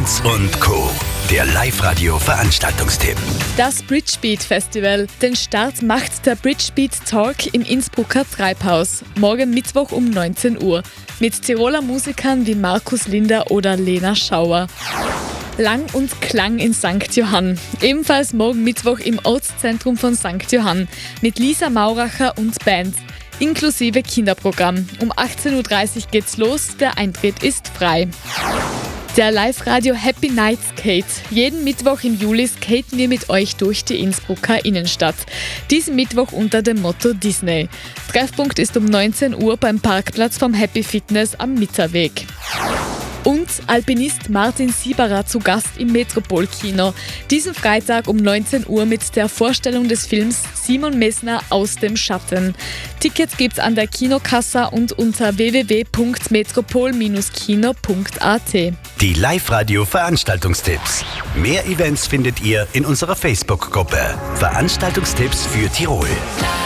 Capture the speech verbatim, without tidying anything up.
Lanz und Co. Der Live-Radio-Veranstaltungstipp. Das Bridgebeat Festival. Den Start macht der Bridgebeat Talk im Innsbrucker Treibhaus. Morgen Mittwoch um neunzehn Uhr. Mit Tiroler Musikern wie Markus Linder oder Lena Schauer. Lang und Klang in Sankt Johann. Ebenfalls morgen Mittwoch im Ortszentrum von Sankt Johann. Mit Lisa Mauracher und Band. Inklusive Kinderprogramm. Um achtzehn Uhr dreißig geht's los. Der Eintritt ist frei. Der Live-Radio Happy Night Skate. Jeden Mittwoch im Juli skaten wir mit euch durch die Innsbrucker Innenstadt. Diesen Mittwoch unter dem Motto Disney. Treffpunkt ist um neunzehn Uhr beim Parkplatz vom Happy Fitness am Mitterweg. Und Alpinist Martin Sieberer zu Gast im Metropol-Kino. Diesen Freitag um neunzehn Uhr mit der Vorstellung des Films Simon Messner aus dem Schatten. Tickets gibt's an der Kinokassa und unter w w w punkt metropol kino punkt a t. Die Live-Radio-Veranstaltungstipps. Mehr Events findet ihr in unserer Facebook-Gruppe. Veranstaltungstipps für Tirol.